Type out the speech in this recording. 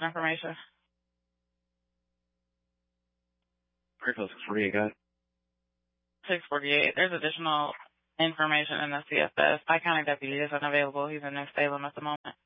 that information? Critical 648, got it. 648. There's additional information in the CFS. My county deputy is unavailable. He's in New Salem at the moment.